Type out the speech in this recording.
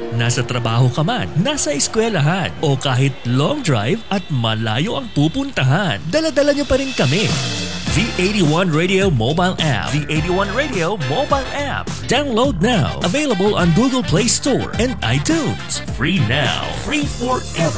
Nasa trabaho ka man, nasa eskwelahan, o kahit long drive at malayo ang pupuntahan, dala-dala niyo pa rin kami. V81 Radio Mobile App. V81 Radio Mobile App. Download now. Available on Google Play Store and iTunes. Free now. Free forever.